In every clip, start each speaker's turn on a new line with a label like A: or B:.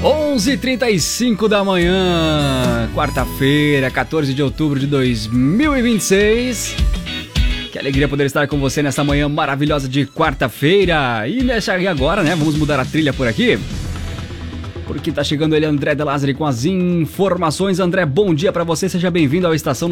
A: 11h35 da manhã, quarta-feira, 14 de outubro de 2026. Que alegria poder estar com você nessa manhã maravilhosa de quarta-feira. E agora, né, vamos mudar a trilha por aqui, porque tá chegando ele, André De Lázari, com as informações. André, bom dia pra você, seja bem-vindo ao Estação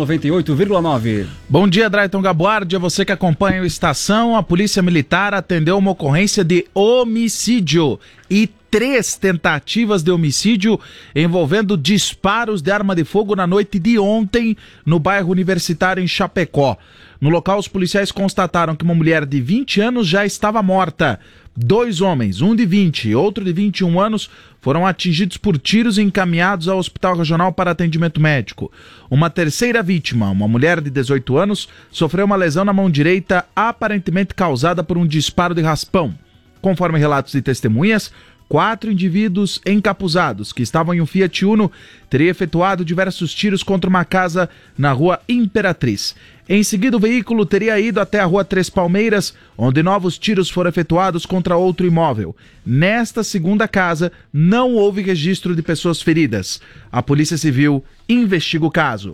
A: 98,9.
B: Bom dia, Drayton Gabuardi, a você que acompanha o Estação. A Polícia Militar atendeu uma ocorrência de homicídio e 3 tentativas de homicídio envolvendo disparos de arma de fogo na noite de ontem no bairro Universitário em Chapecó. No local, os policiais constataram que uma mulher de 20 anos já estava morta. 2 homens, um de 20 e outro de 21 anos, foram atingidos por tiros e encaminhados ao Hospital Regional para atendimento médico. Uma terceira vítima, uma mulher de 18 anos, sofreu uma lesão na mão direita, aparentemente causada por um disparo de raspão. Conforme relatos de testemunhas, 4 indivíduos encapuzados que estavam em um Fiat Uno teriam efetuado diversos tiros contra uma casa na rua Imperatriz. Em seguida, o veículo teria ido até a rua Três Palmeiras, onde novos tiros foram efetuados contra outro imóvel. Nesta segunda casa, não houve registro de pessoas feridas. A Polícia Civil investiga o caso.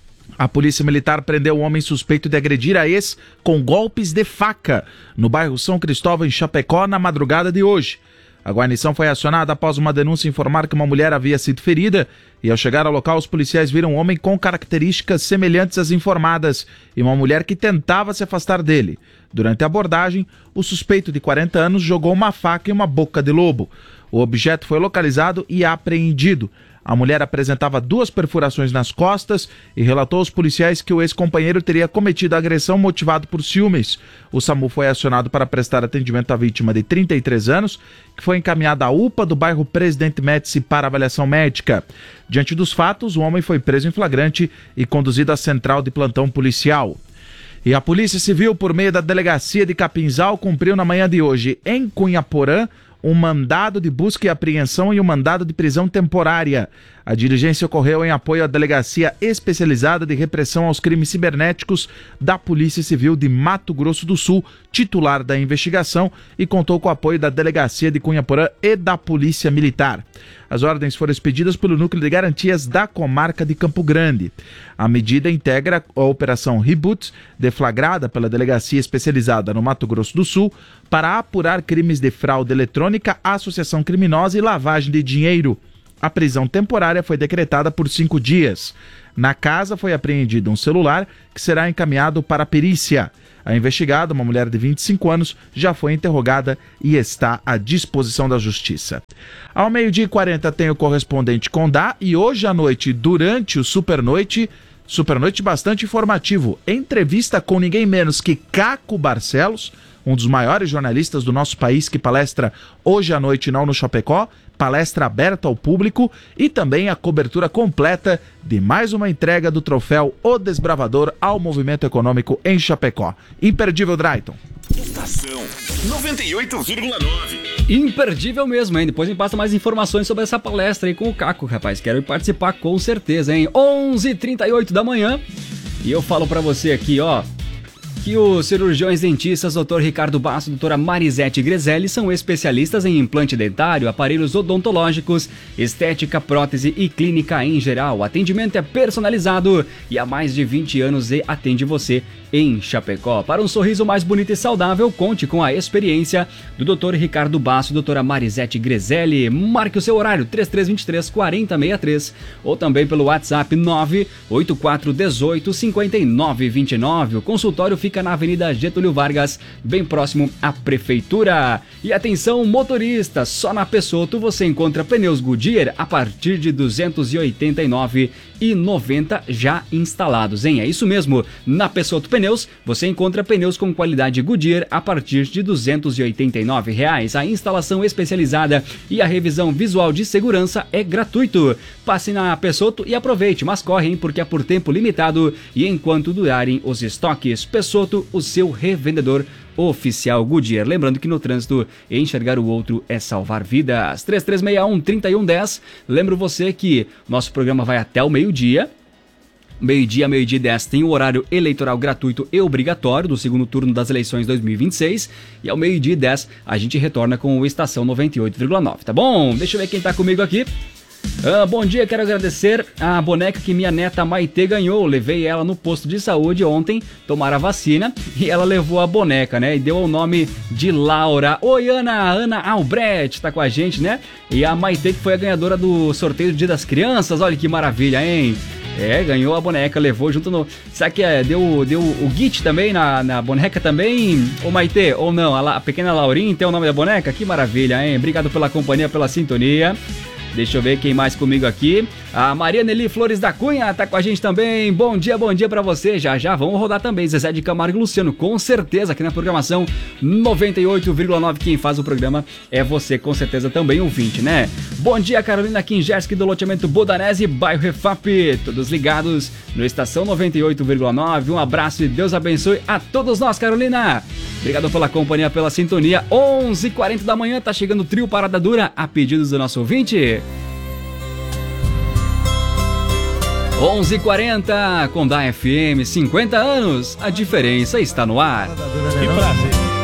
B: A Polícia Militar prendeu um homem suspeito de agredir a ex com golpes de faca no bairro São Cristóvão, em Chapecó, na madrugada de hoje. A guarnição foi acionada após uma denúncia informar que uma mulher havia sido ferida e, ao chegar ao local, os policiais viram um homem com características semelhantes às informadas e uma mulher que tentava se afastar dele. Durante a abordagem, o suspeito de 40 anos jogou uma faca em uma boca de lobo. O objeto foi localizado e apreendido. A mulher apresentava 2 perfurações nas costas e relatou aos policiais que o ex-companheiro teria cometido a agressão motivado por ciúmes. O SAMU foi acionado para prestar atendimento à vítima de 33 anos, que foi encaminhada à UPA do bairro Presidente Médici para avaliação médica. Diante dos fatos, o homem foi preso em flagrante e conduzido à central de plantão policial. E a Polícia Civil, por meio da Delegacia de Capinzal, cumpriu na manhã de hoje, em Cunhaporã, um mandado de busca e apreensão e um mandado de prisão temporária. A diligência ocorreu em apoio à Delegacia Especializada de Repressão aos Crimes Cibernéticos da Polícia Civil de Mato Grosso do Sul, titular da investigação, e contou com o apoio da Delegacia de Cunhaporã e da Polícia Militar. As ordens foram expedidas pelo Núcleo de Garantias da Comarca de Campo Grande. A medida integra a Operação Reboot, deflagrada pela Delegacia Especializada no Mato Grosso do Sul, para apurar crimes de fraude eletrônica, associação criminosa e lavagem de dinheiro. A prisão temporária foi decretada por 5 dias. Na casa foi apreendido um celular que será encaminhado para a perícia. A investigada, uma mulher de 25 anos, já foi interrogada e está à disposição da Justiça. Ao 12h40 tem o correspondente Condá e hoje à noite, durante o Supernoite bastante informativo, entrevista com ninguém menos que Caco Barcelos, um dos maiores jornalistas do nosso país, que palestra hoje à noite não no Chapecó, palestra aberta ao público, e também a cobertura completa de mais uma entrega do troféu O Desbravador ao movimento econômico em Chapecó. Imperdível, Drayton.
C: Estação 98,9.
A: Imperdível mesmo, hein? Depois me passa mais informações sobre essa palestra aí com o Caco, rapaz. Quero participar com certeza, hein? 11h38 da manhã. E eu falo pra você aqui, ó, que os cirurgiões dentistas Dr. Ricardo Basso e doutora Marisete Grezelli são especialistas em implante dentário, aparelhos odontológicos, estética, prótese e clínica em geral. O atendimento é personalizado e há mais de 20 anos e atende você em Chapecó. Para um sorriso mais bonito e saudável, conte com a experiência do Dr. Ricardo Basso e doutora Marisete Grezelli. Marque o seu horário, 3323-4063, ou também pelo WhatsApp 984185929. O consultório fica na Avenida Getúlio Vargas, bem próximo à Prefeitura. E atenção, motorista, só na Pessotto você encontra pneus Goodyear a partir de R$ 289,90 já instalados, hein? É isso mesmo, na Pessotto Pneus você encontra pneus com qualidade Goodyear a partir de R$ 289,00. A instalação especializada e a revisão visual de segurança é gratuito. Passe na Pessotto e aproveite, mas corre, hein, porque é por tempo limitado e enquanto durarem os estoques. Pessotto, o seu revendedor oficial Goodyear. Lembrando que no trânsito, enxergar o outro é salvar vidas. 3361-3110. Lembro você que nosso programa vai até o meio-dia. Meio-dia, meio-dia e 10 tem o horário eleitoral gratuito e obrigatório do segundo turno das eleições 2026. E ao meio-dia e 10 a gente retorna com o Estação 98,9, tá bom? Deixa eu ver quem tá comigo aqui. Bom dia, quero agradecer a boneca que minha neta Maitê ganhou. Levei ela no posto de saúde ontem tomar a vacina e ela levou a boneca, né? E deu o nome de Laura. Oi, Ana Albrecht tá com a gente, né? E a Maitê, que foi a ganhadora do sorteio do Dia das Crianças. Olha que maravilha, hein? Ganhou a boneca, levou junto no... Será que deu o Git também na boneca também? Ô Maitê, ou não? A pequena Laurinha tem o nome da boneca? Que maravilha, hein? Obrigado pela companhia, pela sintonia. Deixa eu ver quem mais comigo aqui. A Maria Nelly Flores da Cunha tá com a gente também. Bom dia pra você. Já vamos rodar também. Zezé de Camargo e Luciano, com certeza, aqui na programação 98,9. Quem faz o programa é você, com certeza também ouvinte, né? Bom dia, Carolina Kinjerski, do loteamento Bodanese, bairro Refap. Todos ligados no Estação 98,9. Um abraço e Deus abençoe a todos nós, Carolina. Obrigado pela companhia, pela sintonia. 11h40 da manhã, tá chegando o trio Parada Dura, a pedidos do nosso ouvinte. 11h40, com da FM, 50 anos, a diferença está no ar.
D: Que prazer.